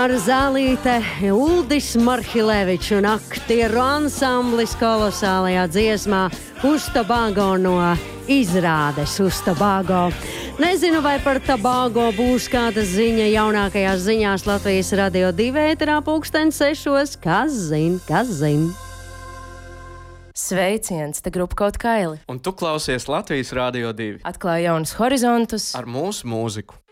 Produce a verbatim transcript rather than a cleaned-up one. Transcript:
Māra Zālīte, Uldis Marhilevičs un aktieru ansamblis kolosālajā dziesmā Uz Tobago no izrādes Uz Tobago. Nezinu, vai par Tobago būs kāda ziņa jaunākajās ziņās Latvijas Radio divi ēterā pulksten sešos. Kas zin, kas zin? Sveiciens, te grupa Kaut Kaili. Un tu klausies Latvijas Radio divi. Atklāj jaunus horizontus ar mūsu mūziku.